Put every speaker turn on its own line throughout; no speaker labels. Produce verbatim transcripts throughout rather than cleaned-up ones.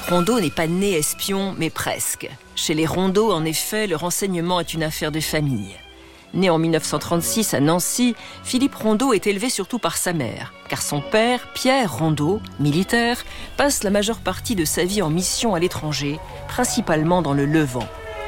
Rondeau n'est pas né espion, mais presque. Chez les Rondeau, en effet, le renseignement est une affaire de famille. Né en mille neuf cent trente-six à Nancy, Philippe Rondeau est élevé surtout par sa mère, car son père, Pierre Rondeau, militaire, passe la majeure partie de sa vie en mission à l'étranger, principalement dans le Levant.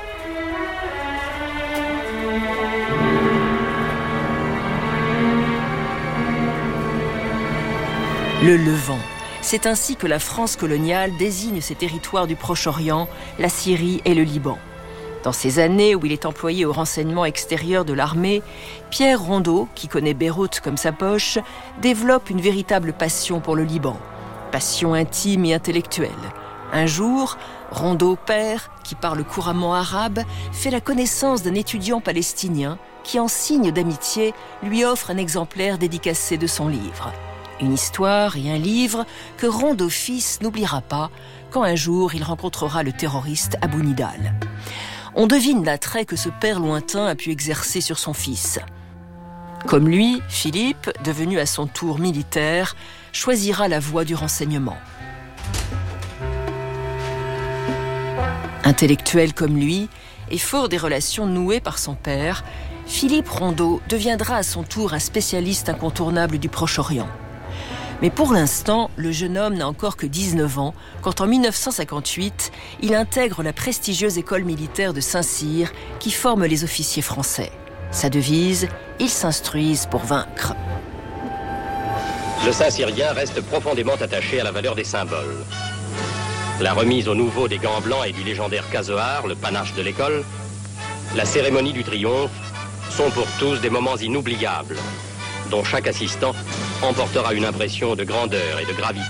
Le Levant. C'est ainsi que la France coloniale désigne ces territoires du Proche-Orient, la Syrie et le Liban. Dans ces années où il est employé au renseignement extérieur de l'armée, Pierre Rondeau, qui connaît Beyrouth comme sa poche, développe une véritable passion pour le Liban. Passion intime et intellectuelle. Un jour, Rondeau père, qui parle couramment arabe, fait la connaissance d'un étudiant palestinien qui, en signe d'amitié, lui offre un exemplaire dédicacé de son livre. Une histoire et un livre que Rondeau fils n'oubliera pas quand un jour il rencontrera le terroriste Abou Nidal. On devine l'attrait que ce père lointain a pu exercer sur son fils. Comme lui, Philippe, devenu à son tour militaire, choisira la voie du renseignement. Intellectuel comme lui, et fort des relations nouées par son père, Philippe Rondeau deviendra à son tour un spécialiste incontournable du Proche-Orient. Mais pour l'instant, le jeune homme n'a encore que dix-neuf ans, quand en mille neuf cent cinquante-huit, il intègre la prestigieuse école militaire de Saint-Cyr, qui forme les officiers français. Sa devise, ils s'instruisent pour vaincre.
Le Saint-Cyrien reste profondément attaché à la valeur des symboles. La remise au nouveau des gants blancs et du légendaire casoar, le panache de l'école, la cérémonie du triomphe, sont pour tous des moments inoubliables, dont chaque assistant emportera une impression de grandeur et de gravité.